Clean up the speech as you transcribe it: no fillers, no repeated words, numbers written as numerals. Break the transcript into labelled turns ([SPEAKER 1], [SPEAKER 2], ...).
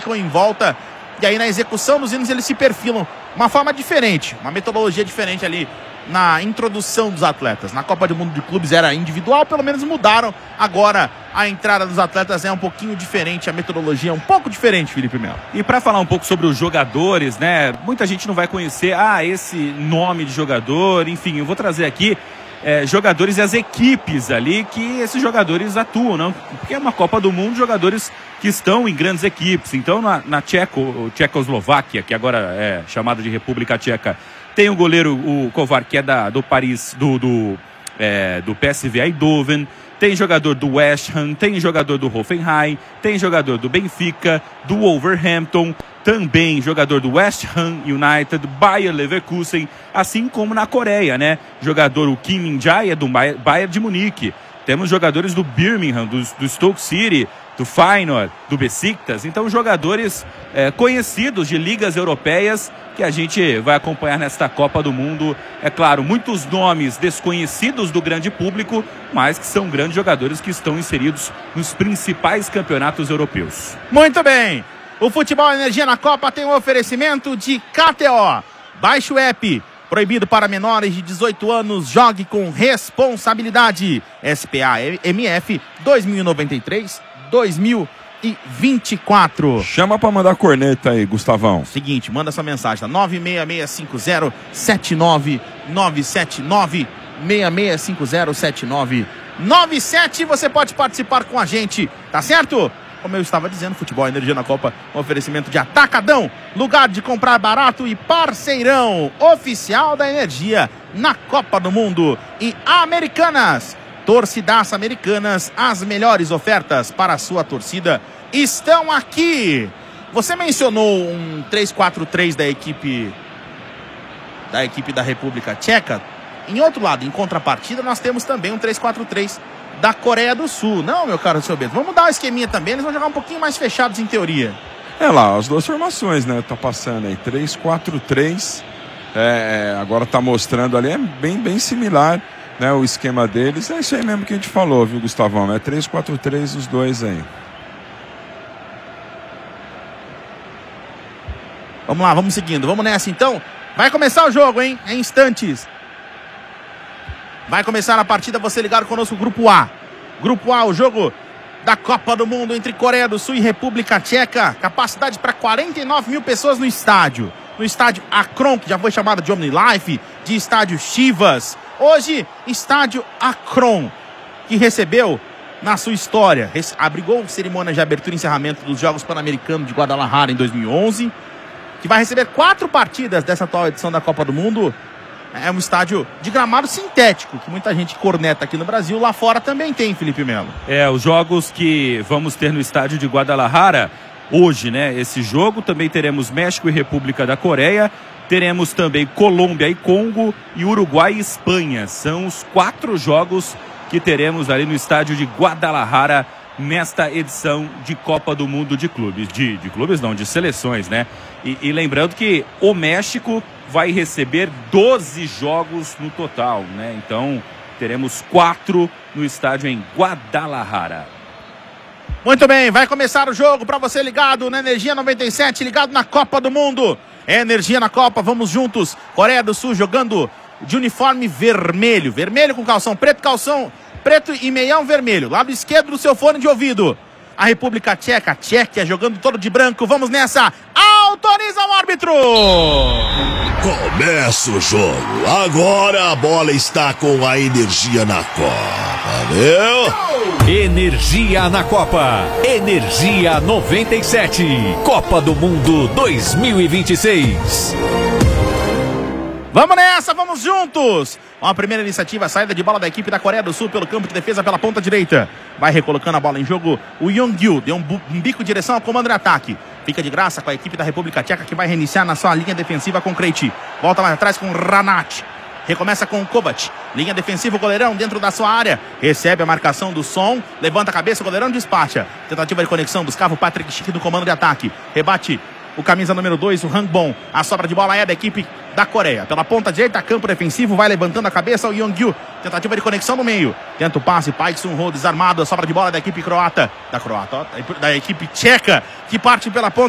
[SPEAKER 1] ficam em volta. E aí na execução dos hinos eles se perfilam. Uma forma diferente, uma metodologia diferente ali na introdução dos atletas. Na Copa do Mundo de Clubes era individual, pelo menos mudaram. Agora a entrada dos atletas é um pouquinho diferente, a metodologia é um pouco diferente, Felipe Melo.
[SPEAKER 2] E para falar um pouco sobre os jogadores, né? Muita gente não vai conhecer, esse nome de jogador, enfim, eu vou trazer aqui jogadores e as equipes ali que esses jogadores atuam, não? Porque é uma Copa do Mundo, jogadores que estão em grandes equipes. Então na Tchecoslováquia, que agora é chamada de República Tcheca, tem o goleiro, o Kovar, que é do Paris, do PSV Eindhoven. Tem jogador do West Ham, tem jogador do Hoffenheim, tem jogador do Benfica, do Wolverhampton, também jogador do West Ham United, Bayer Leverkusen, assim como na Coreia, né? Jogador, o Kim Min-jae, é do Bayern de Munique. Temos jogadores do Birmingham, do Stoke City, do Feyenoord, do Besiktas. Então, jogadores conhecidos de ligas europeias que a gente vai acompanhar nesta Copa do Mundo. É claro, muitos nomes desconhecidos do grande público, mas que são grandes jogadores que estão inseridos nos principais campeonatos europeus.
[SPEAKER 1] Muito bem! O Futebol Energia na Copa tem um oferecimento de KTO. Baixe o app. Proibido para menores de 18 anos. Jogue com responsabilidade. SPA-MF 2093-2024.
[SPEAKER 3] Chama pra mandar corneta aí, Gustavão.
[SPEAKER 1] Seguinte, manda sua mensagem. 966507997. 66507997. Você pode participar com a gente, tá certo? Como eu estava dizendo, Futebol Energia na Copa, um oferecimento de Atacadão, lugar de comprar barato, e parceirão oficial da Energia na Copa do Mundo. E Americanas, torcidaça Americanas, as melhores ofertas para a sua torcida estão aqui. Você mencionou um 3-4-3 da equipe da República Tcheca. Em outro lado, em contrapartida, nós temos também um 3-4-3 da Coreia do Sul. Não, meu caro seu Bento, vamos dar um esqueminha também. Eles vão jogar um pouquinho mais fechados em teoria.
[SPEAKER 3] Lá, as duas formações, né? Tá passando aí 3-4-3. Agora tá mostrando ali, é bem similar, né? O esquema deles. É isso aí mesmo que a gente falou, viu, Gustavão? É 3-4-3 os dois aí.
[SPEAKER 1] Vamos lá, vamos seguindo. Vamos nessa então. Vai começar o jogo, hein? Em instantes. Vai começar a partida, você ligar conosco, Grupo A. Grupo A, o jogo da Copa do Mundo entre Coreia do Sul e República Tcheca. Capacidade para 49 mil pessoas no estádio. No estádio Akron, que já foi chamado de OmniLife, de estádio Chivas. Hoje, estádio Akron, que recebeu na sua história, abrigou cerimônia de abertura e encerramento dos Jogos Pan-Americanos de Guadalajara em 2011, que vai receber 4 partidas dessa atual edição da Copa do Mundo. É um estádio de gramado sintético, que muita gente corneta aqui no Brasil, lá fora também tem, Felipe Melo.
[SPEAKER 2] Os jogos que vamos ter no estádio de Guadalajara hoje, né? Esse jogo, também teremos México e República da Coreia, teremos também Colômbia e Congo, e Uruguai e Espanha. São os 4 jogos que teremos ali no estádio de Guadalajara nesta edição de Copa do Mundo de clubes. De clubes não, de seleções, né? E lembrando que o México vai receber 12 jogos no total, né? Então, teremos 4 no estádio em Guadalajara.
[SPEAKER 1] Muito bem, vai começar o jogo para você ligado na Energia 97, ligado na Copa do Mundo. É Energia na Copa, vamos juntos. Coreia do Sul jogando de uniforme vermelho. Vermelho com calção preto e meião vermelho. Lado esquerdo do seu fone de ouvido. A República Tcheca, Tchequia, jogando todo de branco. Vamos nessa. Autoriza o árbitro!
[SPEAKER 4] Começa o jogo. Agora a bola está com a Energia na Copa, viu?
[SPEAKER 5] Energia na Copa. Energia 97. Copa do Mundo 2026.
[SPEAKER 1] Vamos nessa, vamos juntos! Uma primeira iniciativa, saída de bola da equipe da Coreia do Sul pelo campo de defesa pela ponta direita. Vai recolocando a bola em jogo o Yong-gyu, deu um bico em direção ao comando de ataque. Fica de graça com a equipe da República Tcheca, que vai reiniciar na sua linha defensiva com Krejci. Volta mais atrás com Ranat. Recomeça com Kovac. Linha defensiva, o goleirão dentro da sua área. Recebe a marcação do Son. Levanta a cabeça, o goleirão despacha. Tentativa de conexão, buscava o Patrick Schick no comando de ataque. Rebate o camisa número 2, o Hangbon. A sobra de bola é da equipe da Coreia. Pela ponta direita, campo defensivo, vai levantando a cabeça o Yong-gyu. Tentativa de conexão no meio. Tenta o passe, Park Sun-ho desarmado. A sobra de bola da equipe croata. Da equipe tcheca, que parte pela ponta.